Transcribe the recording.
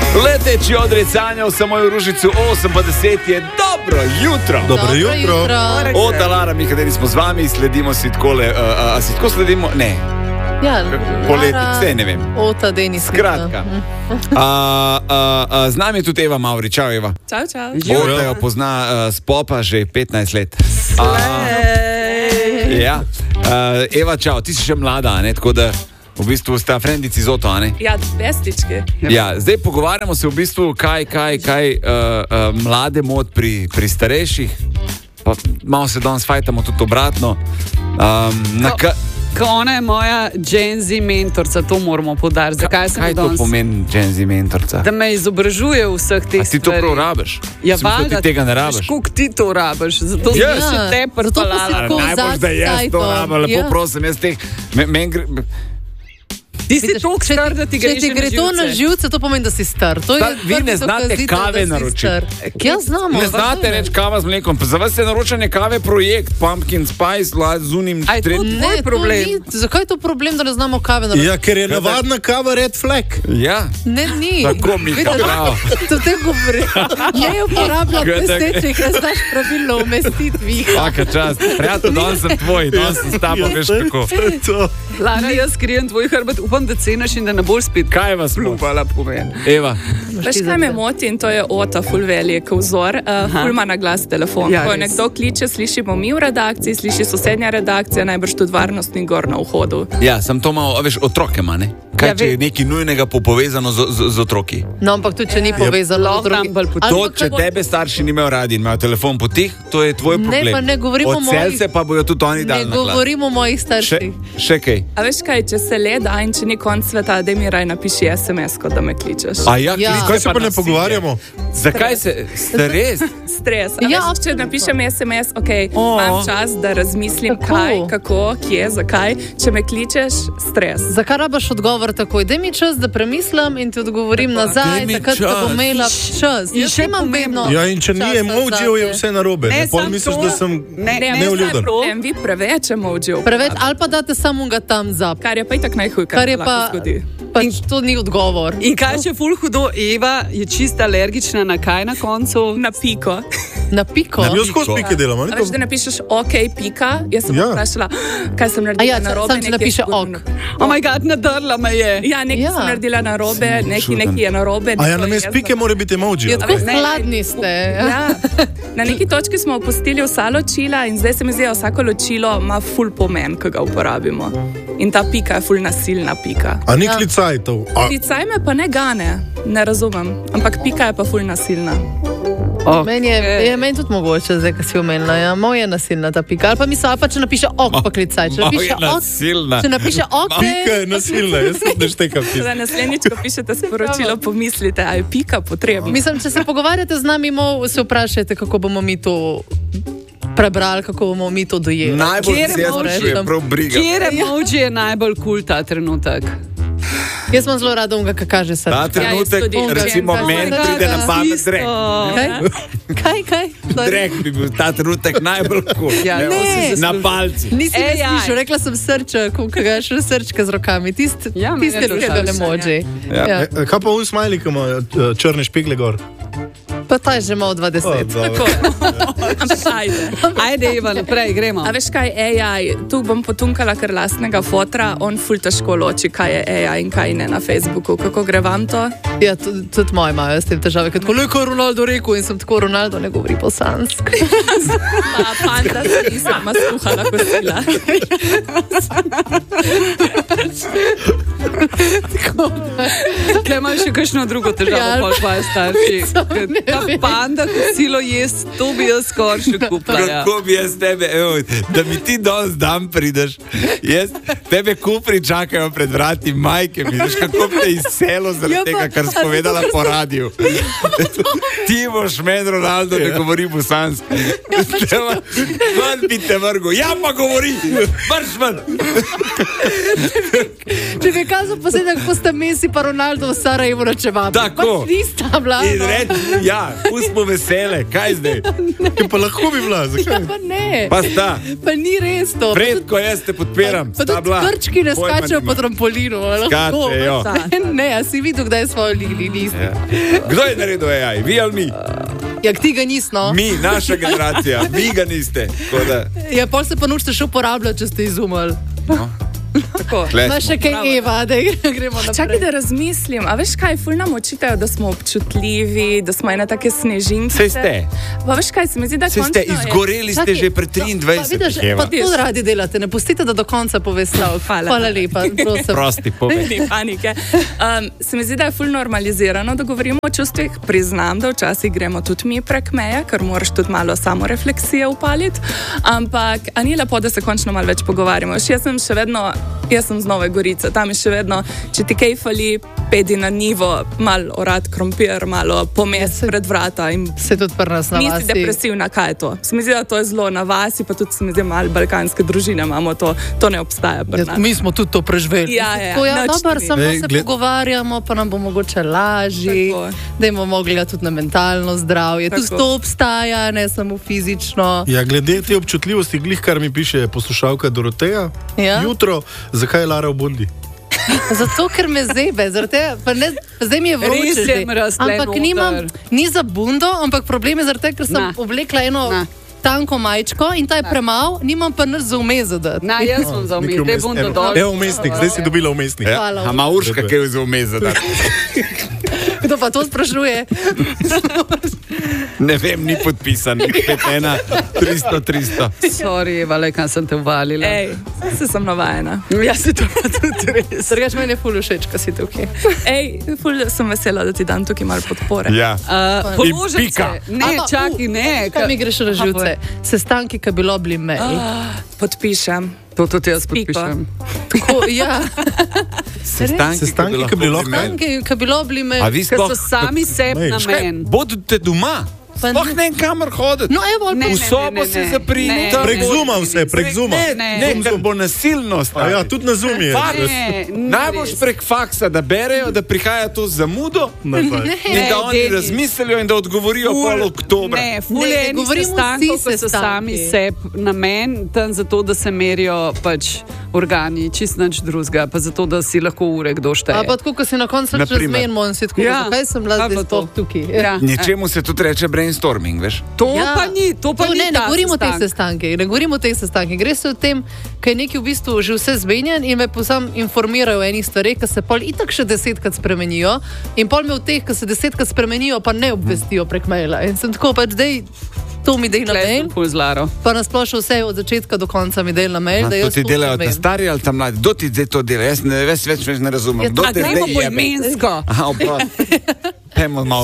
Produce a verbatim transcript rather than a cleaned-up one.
Leteči odricanja v samoj Ružicu osem pa deset je dobro jutro. Dobro, dobro jutro. jutro. Od Alara, mi kateri smo z vami, sledimo si takole, uh, uh, a si tako sledimo? Ne. Ja, poleti, vse ne vem. Ota, Denis. Skratka. Uh, uh, uh, z nami je tudi Eva Mavri. Čau, Eva. Čau, čau. Ota jo pozna uh, z popa že petnajst let. Uh, ja. uh, Eva, čau, ti si še mlada, ne? Tako da v bistvu sta frendici z Oto, ne? Ja, bestičke. Ja, zdaj pogovarjamo se v bistvu, kaj, kaj, kaj uh, uh, mlade mod pri, pri starejših. Pa malo se danes fajtamo tudi obratno. Um, na ka- Ko ona je moja Gen Z mentorca, to moramo podariti. Zakaj sem kaj danes? to pomeni Gen Z mentorca? Da me izobražuje v vseh teh stvari. A ti to prav rabiš? Ja, valjda. Ti tega ne rabiš? Kako ti to rabiš? Zato yes. sem še te prpalala. Najbolj, da jaz to rabim, lepo ja. prosim, jaz teh... Men, men gre... Ti si toliko star, da ti gre Če ti gre to na živce, to pomeni, da si star. To Ta, je vi ne znate dokazite, kave naročiti. Ja, znamo. Ne znate reči kava z mlekom. Za vas je naročanje kave projekt Pumpkin Spice z unim tretjim. Ne, problem. Ni, zakaj je to problem, da ne znamo kave naročiti? Ja, ker je navadna kava red flag. Ja. Ne, ni. Tako mi je prav. To te govori. Ne uporabljam besede, če znaš pravilno umestiti. Vsaka čast. Prijatelj, danes sem tvoj, danes sem s tabo, veš kako. Lara, jaz skrijem tvoj hrbet, upam, da cenaš in da ne boš spet. Kaj vas lupala pomen? Eva. Veš, kaj me moti in to je Ota, ful velik vzor, uh, ful ima na glas telefon. Ja, ko nekdo kliče, slišimo mi v redakciji, sliši sosednja redakcija, najbrž tudi varnostni gor na vhodu. Ja, sem to malo, veš, otroke ima, ne? Kaj, ja, če je nekaj nujnega povezano z, z, z otroki? No, ampak tudi, če ni povezano ja, z otroki. To, če tebe starši nimajo radi in imajo telefon potih, to je tvoj problem. Ne, pa ne govorimo o mojih... Odselce pa bojo tudi oni dali na glas. Ne govorimo o mojih starših. Še, še kaj? A veš kaj, če se le da in če ni konc sveta, da mi raj napiši es em es-ko, da me kličeš. A ja, ja. Kaj se pa ne pogovarjamo? Zakaj se... Stres? Stres. A ja, veš, če napišem es em es, ok, oh. imam čas, da razmislim kako? kaj, kako, kje, zakaj. Če me kličeš, stres. Zakaj rabaš odgovor takoj? Daj mi čas, da premislim in ti odgovorim nazaj, takrat, ko bom imela čas. In še imam vedno. Ja, in če ni emojijev, je vse narobe. Ne, pol misliš, to... da sem neuljuben. Ne, vi preveč emojijev. Preveč, ali pa date samo ga tam zap. Kar je pa itak najhuj, kar, kar je pa zgodi. Pač in to ni odgovor. In kaj še ful hudo, Eva je čista alergična na kaj na koncu? Na piko. Na piko? Ne, mi jo skozi pike delamo. A veš, da napišeš ok, pika, jaz sem ja. vprašala, kaj sem naredila ja, narobe. Sam če napiše ok. Oh my god, nadrla me je. Ja, nekaj ja. sem naredila narobe, nekaj, nekaj je narobe. A ja, na mes pike mora biti emoji. Ja, tako hladni ste. Ja. Na neki točki smo opustili vsa ločila in zdaj se mi zdi, da vsako ločilo ima ful pomen, ko ga uporabimo. In ta pika je ful nasilna pika. A ni klicaj to? Klicaj me pa ne gane, ne razumem. Ampak pika je pa ful nasilna. Okay. Meni je, je meni tudi mogoče, zdaj, ko si omenila. Ja, moj je nasilna ta pika. Ali pa misla, pa če napiše ok, pa klicaj. Če napiše ok, če napiše ok, pika je nasilna, jaz ne štekam pisa. Za naslednjič, ko pišete sporočilo, pomislite, a je pika potrebna. Mislim, če se pogovarjate z nami, se vprašajte, kako bomo mi to prebrali, kako bomo mi to dojeli. Najbolj se jaz sprašujem, prav briga. Kjer emoji je najbolj kul ta trenutek? Jaz sem zelo rada unga, kaj kaže srce. Ta trenutek, ja, recimo, meni pride na pamet drek. Kaj? Kaj, kaj? Drek bi bil ta trenutek najbolj kul. Ja, ne. Na palci. Nisi me slišal, rekla sem srček, kaj ga še srčka z rokami. Tist, ja, tist je ljubel emoji. Ja. Ja. E, kaj pa v smajli, ko ima črne špigle gor? Pa ta je že malo dvajset. Tako. Ampak ajde. Ajde, Iva, naprej, gremo. A veš kaj, A I, tu bom potunkala kar lastnega fotra, on ful težko loči, kaj je A I in kaj ne na Facebooku. Kako gre vam to? Ja, tudi, tudi moji imajo s tem težave. Kot koliko je Ronaldo rekel in sem tako, Ronaldo ne govori po sansk. Pa panda se nisem, ma skuhala kosila. Kaj imaš še kakšno drugo težavo, pa tvoje starši? Ta panda kosilo jest, to bi jaz skoraj še kupila. Kako bi jaz tebe, evo, da mi ti danes dan prideš, jaz, tebe kupri čakajo pred vrati majke, vidiš, kako bi te izselo zaradi tega, kar si povedala po radiju. Ti boš men, Ronaldo, ne govori bosansko. Ven bi te vrgo, ja pa govori, vrš ven. Če bi kazal posledek, kako sta Messi pa Ronaldo v Sarajevo načevali. Tako. Pač nista bila. In reči, ja, pustimo vesele, kaj zdaj? Pa lahko bi bila, zakaj? Ja, pa ne. Pa sta. Pa ni res to. Fredko, jaz te podpiram. Pa tudi krčki ne skačejo po trampolinu. Skačejo. Ne, a si videl, kdaj svojo ligli nisi. Ja. Kdo je naredil A I? Vi ali mi? Ja, ti ga nisi, no. Mi, naša generacija. Vi ga niste. Da... Ja, pol se pa nučite še uporabljati, če ste izumali. No. Imaš še kaj, Eva, da gremo naprej. Čakaj, da razmislim. A veš kaj, ful nam očitajo, da smo občutljivi, da smo ene take snežinke. Sej ste. Pa veš kaj, se mi zdi, da Sej ste, izgoreli ste že pred triindvajsetimi. Pa vidiš, pa to radi delate, ne pustite, da do konca pove stavek. Hvala. Hvala lepa, prosim. Prosti, povej. Ni panike. Um, se mi zdi, da je ful normalizirano, da govorimo o čustvih. Priznam, da včasih gremo tudi mi prek meje, ker moraš tudi malo samorefleksije upaliti. Ampak, a ni lepo, da se končno malo več pogovarjamo. Jaz sem še vedno Jaz sem z Nove Gorice, tam je še vedno, če ti kaj fali, pedi na nivo, malo orad krompir, malo pomes pred vrata. Se tudi pri nas na vasi. Nisi depresivna, kaj je to? Se mi zdi, da to je zelo na vasi, pa tudi se mi zdi, malo balkanske družine imamo to, to ne obstaja pri nas. Ja, mi smo tudi to preživeli. Ja, ja, ja, dober, samo Ej, se gled... pogovarjamo, pa nam bo mogoče lažji, da imamo mogli tudi na mentalno zdravje. Tako. Tudi to obstaja, ne samo fizično. Ja, glede te občutljivosti, glih, kar mi piše poslušalka Doroteja, ja? Jutro, zakaj je Lara v bundi? Zato, ker me zebe, te, ne, zdaj mi je vroče že, ampak nimam, ni za bundo, ampak problem je zaradi tega, ker sem Na. oblekla eno Na. tanko majčko in ta je premal, nimam pa nič za vmes zadati. Na, jaz sem za vmes, te bundo dol. Evo umestnik, zdaj si dobila umestnik. Ja. A ima Urška, kaj je za vmes zadati? Kdo pa to sprašuje? Ne vem, ni podpisan, pet ena, tristo, tristo. Sorry, Eva, kaj sem te uvalila. Ej, se sem navajena. Ja, si to pa tudi res. Drugač meni je ful všeč, kaj si tukaj. Ej, ful sem vesela, da ti dam tukaj malo podpore. Ja. Uh, Položaj se. Ne, Ama, čaki, uh, ne. Kaj mi greš na živce? Sestanki, ki bi bilo bili mej. Uh, podpišem. To tudi jaz podpišem. Tako, ja. Sestanki, Sestanki, ki bi bilo mej. Ki bi bilo bili mej. Ker so sami sebi na men. Bodite doma. Sploh ne vem, kamor hoditi. No, evo, v sobo se zaprini. Prek Zuma vse, prek Zuma. Ne, ne, ne, ne, bo nasilnost. Ja, tudi na Zumi je. Najboljš prek faksa, da berejo, da prihaja to zamudo ne, ne, in da oni Deni. razmislijo in da odgovorijo pol oktobra. Ne, fulje enih sestankov, ko so sami sebi na men, tam zato, da se merijo pač organi, čist nič drugega, pa zato, da si lahko ure kdo šteje. A pa tako, ko si na koncu razmenimo in si tako, ja, zakaj sem bila zdaj tukaj? Ja. Ničemu se tudi reče brainstorming, veš? To ja. pa ni, to pa to ni ne, ne govorimo o teh sestankih, ne govorimo o teh sestankih. Gre se o tem, kaj je neki v bistvu že vse zmenjen in me posam informirajo o enih stvareh, ki se pol itak še desetkrat spremenijo in pol me v teh, ki se desetkrat spremenijo, pa ne obvestijo prek maila. In sem tako pač, dej, to mi dej na mail, pa nasplošno vse od začetka do konca mi dej na mail. A, to ti delajo ta stari ali ta mladi? Kdo ti zdaj to dela? Jaz ne, več, več ne razumem. Ja, gremo po imensko. Aha, oprosti.